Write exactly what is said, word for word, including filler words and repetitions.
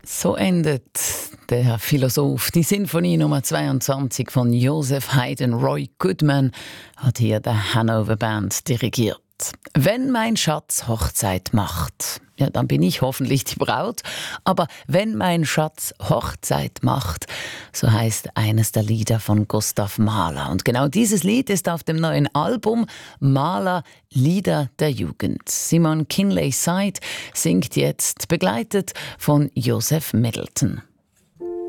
So endet der Philosoph. Die Sinfonie Nummer zweiundzwanzig von Joseph Haydn. Roy Goodman hat hier der Hanover Band dirigiert. Wenn mein Schatz Hochzeit macht, ja, dann bin ich hoffentlich die Braut. Aber wenn mein Schatz Hochzeit macht, so heißt eines der Lieder von Gustav Mahler. Und genau dieses Lied ist auf dem neuen Album Mahler Lieder der Jugend. Simon Kinley Said singt jetzt, begleitet von Joseph Middleton.